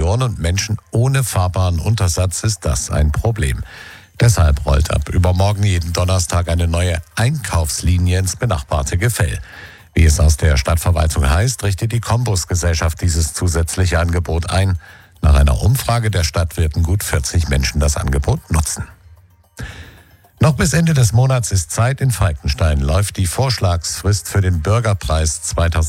verloren und Menschen ohne fahrbaren Untersatz ist das ein Problem. Deshalb rollt ab übermorgen jeden Donnerstag eine neue Einkaufslinie ins benachbarte Gefell. Wie es aus der Stadtverwaltung heißt, richtet die Combus-Gesellschaft dieses zusätzliche Angebot ein. Nach einer Umfrage der Stadt werden gut 40 Menschen das Angebot nutzen. Noch bis Ende des Monats ist Zeit. In Falkenstein läuft die Vorschlagsfrist für den Bürgerpreis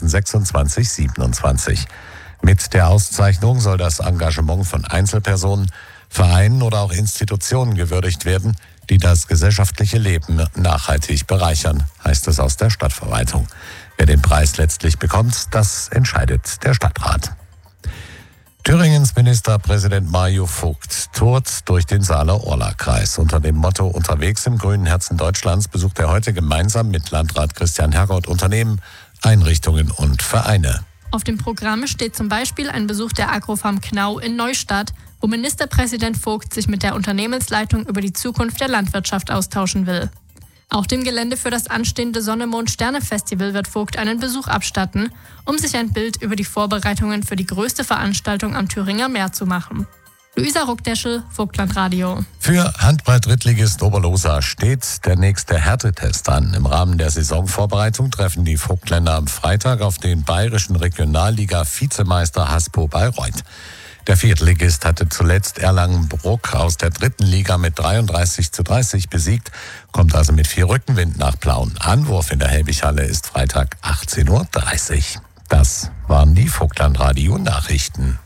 2026/27. Mit der Auszeichnung soll das Engagement von Einzelpersonen, Vereinen oder auch Institutionen gewürdigt werden, die das gesellschaftliche Leben nachhaltig bereichern, heißt es aus der Stadtverwaltung. Wer den Preis letztlich bekommt, das entscheidet der Stadtrat. Thüringens Ministerpräsident Mario Vogt tourt durch den Saale-Orla-Kreis. Unter dem Motto Unterwegs im grünen Herzen Deutschlands besucht er heute gemeinsam mit Landrat Christian Hergott Unternehmen, Einrichtungen und Vereine. Auf dem Programm steht zum Beispiel ein Besuch der Agrofarm Knau in Neustadt, wo Ministerpräsident Vogt sich mit der Unternehmensleitung über die Zukunft der Landwirtschaft austauschen will. Auch dem Gelände für das anstehende Sonne-Mond-Sterne-Festival wird Vogt einen Besuch abstatten, um sich ein Bild über die Vorbereitungen für die größte Veranstaltung am Thüringer Meer zu machen. Luisa Ruckdeschel, Vogtlandradio. Für Handball-Drittligist Oberlosa steht der nächste Härtetest an. Im Rahmen der Saisonvorbereitung treffen die Vogtländer am Freitag auf den bayerischen Regionalliga-Vizemeister Haspo Bayreuth. Der Viertligist hatte zuletzt Erlangen-Bruck aus der 3. Liga mit 33:30 besiegt, kommt also mit 4 Rückenwind nach Plauen. Anwurf in der Helbighalle ist Freitag 18:30 Uhr. Das waren die Vogtlandradio-Nachrichten.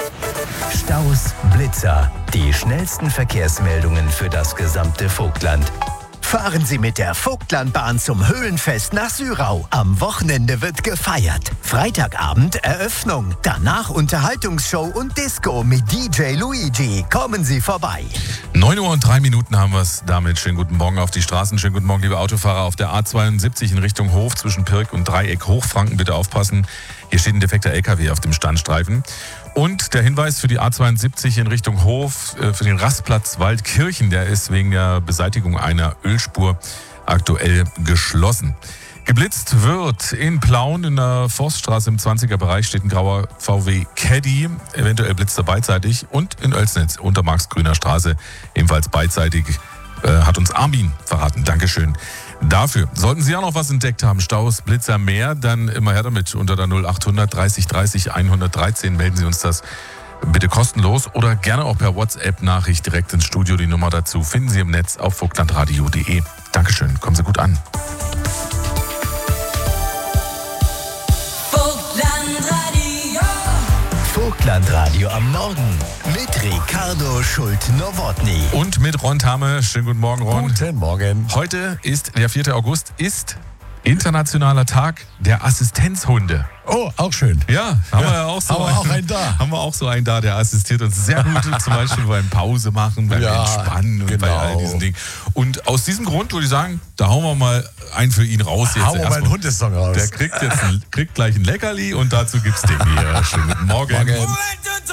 Staus, Blitzer, die schnellsten Verkehrsmeldungen für das gesamte Vogtland. Fahren Sie mit der Vogtlandbahn zum Höhlenfest nach Syrau. Am Wochenende wird gefeiert. Freitagabend Eröffnung. Danach Unterhaltungsshow und Disco mit DJ Luigi. Kommen Sie vorbei. 9:03 haben wir es damit. Schönen guten Morgen auf die Straßen. Schönen guten Morgen, liebe Autofahrer. Auf der A72 in Richtung Hof zwischen Pirk und Dreieck Hochfranken bitte aufpassen. Hier steht ein defekter LKW auf dem Standstreifen. Und der Hinweis für die A72 in Richtung Hof, für den Rastplatz Waldkirchen, der ist wegen der Beseitigung einer Ölspur aktuell geschlossen. Geblitzt wird in Plauen in der Forststraße im 20er Bereich steht ein grauer VW Caddy, eventuell blitzt er beidseitig, und in Oelsnitz unter Marxgrüner Straße ebenfalls beidseitig, hat uns Armin verraten. Dankeschön dafür. Sollten Sie auch noch was entdeckt haben, Staus, Blitzer, mehr, dann immer her damit. Unter der 0800 30 30 113 melden Sie uns das bitte kostenlos oder gerne auch per WhatsApp-Nachricht direkt ins Studio. Die Nummer dazu finden Sie im Netz auf vogtlandradio.de. Dankeschön, kommen Sie gut an. Vogtlandradio am Morgen mit Ricardo Schult-Nowotny. Und mit Ron Thamme. Schönen guten Morgen, Ron. Guten Morgen. Heute ist der 4. August, ist Internationaler Tag der Assistenzhunde. Oh, auch schön. Ja, haben wir ja auch so. Haben wir auch einen da. Haben wir auch so einen da, der assistiert uns sehr gut, zum Beispiel beim Pause machen, beim Entspannen und bei all diesen Dingen. Und aus diesem Grund würde ich sagen, da hauen wir mal einen für ihn raus. Jetzt hauen wir mal einen Hundesong raus. Der kriegt gleich ein Leckerli und dazu gibt's den hier. Schönen guten Morgen.